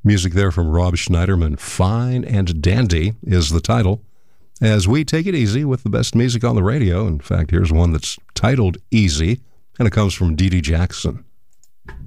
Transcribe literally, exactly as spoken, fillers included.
Music there from Rob Schneiderman. Fine and Dandy is the title. As we take it easy with the best music on the radio. In fact, here's one that's titled Easy, and it comes from Dee Dee Jackson.